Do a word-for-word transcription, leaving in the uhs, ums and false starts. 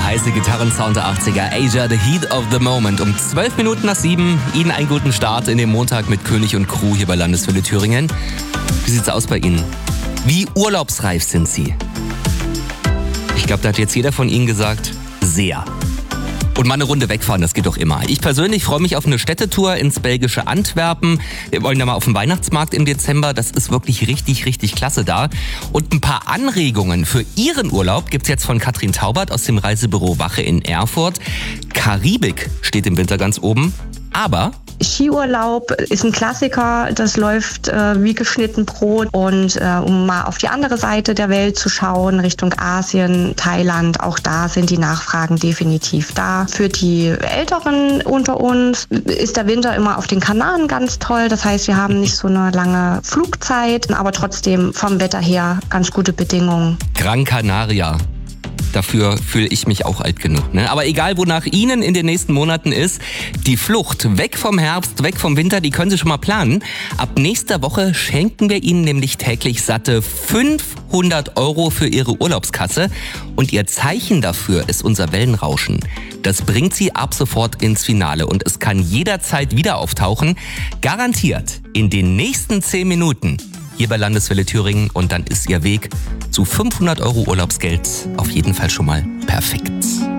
heiße Gitarrensound der achtziger. Asia, the heat of the moment. Um zwölf Minuten nach sieben. Ihnen einen guten Start in den Montag mit König und Crew hier bei Landeswelle Thüringen. Wie sieht's aus bei Ihnen? Wie urlaubsreif sind Sie? Ich glaube, da hat jetzt jeder von Ihnen gesagt, sehr. Und mal eine Runde wegfahren, das geht doch immer. Ich persönlich freue mich auf eine Städtetour ins belgische Antwerpen. Wir wollen ja mal auf den Weihnachtsmarkt im Dezember. Das ist wirklich richtig, richtig klasse da. Und ein paar Anregungen für Ihren Urlaub gibt's jetzt von Katrin Taubert aus dem Reisebüro Wache in Erfurt. Karibik steht im Winter ganz oben. Aber Skiurlaub ist ein Klassiker, das läuft äh, wie geschnitten Brot. Und äh, um mal auf die andere Seite der Welt zu schauen, Richtung Asien, Thailand, auch da sind die Nachfragen definitiv da. Für die Älteren unter uns ist der Winter immer auf den Kanaren ganz toll. Das heißt, wir haben nicht so eine lange Flugzeit, aber trotzdem vom Wetter her ganz gute Bedingungen. Gran Canaria. Dafür fühle ich mich auch alt genug. Ne? Aber egal, wonach Ihnen in den nächsten Monaten ist, die Flucht weg vom Herbst, weg vom Winter, die können Sie schon mal planen. Ab nächster Woche schenken wir Ihnen nämlich täglich satte fünfhundert Euro für Ihre Urlaubskasse. Und Ihr Zeichen dafür ist unser Wellenrauschen. Das bringt Sie ab sofort ins Finale und es kann jederzeit wieder auftauchen. Garantiert in den nächsten zehn Minuten. Hier bei Landeswelle Thüringen und dann ist Ihr Weg zu fünfhundert Euro Urlaubsgeld auf jeden Fall schon mal perfekt.